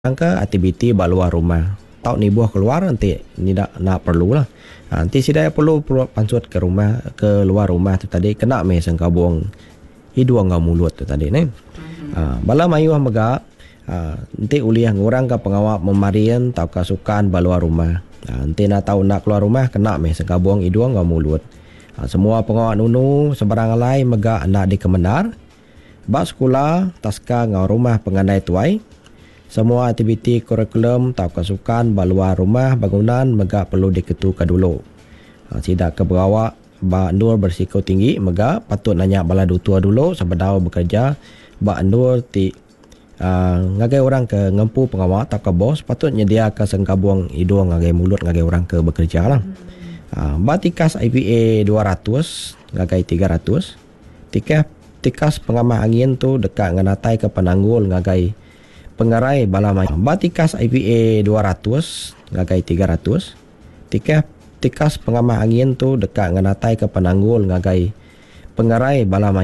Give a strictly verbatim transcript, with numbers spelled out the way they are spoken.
Ke aktiviti baluar rumah. Tau ni buah keluar nanti ni nak nak perlu lah. Ha, nanti sidai perlu perlu pansut ke rumah ke luar rumah tu tadi kena me sangkabung hidung ngau mulut tu tadi ni. Ha, bala mayuh mega ha, nanti uliah ngurang ke pengawak memarian tau kasukan baluar rumah. Ha, nanti nak tahu nak keluar rumah kena me sangkabung hidung ngau mulut. Ha, semua pengawak nunu sebarang alai mega anak di Kemendar. Bak sekolah taska ngau rumah pengandai tuai. Semua aktiviti kurikulum tau kasukan baluar rumah bangunan mega perlu diketukan dulu. Ha, sidak ke berawak ba andur bersiko tinggi mega patut nanya bala dutua dulu sebedau bekerja ba andur ti uh, ngagai orang ke ngempu pengawak tau ke bos patut nyedia ke sengkabuang hidung ngagai mulut ngagai orang ke bekerja lah. Ha, ba tikas I P A dua ratus ngagai tiga ratus. Tikas tikas pengamah angin tu dekat nganatai ke penanggul ngagai pengerai bala mai. Batikas I P A dua ratus ngagai tiga ratus. Tikas tikas pengamah angin tu dekat nganatai ke penanggul ngagai pengerai bala mai.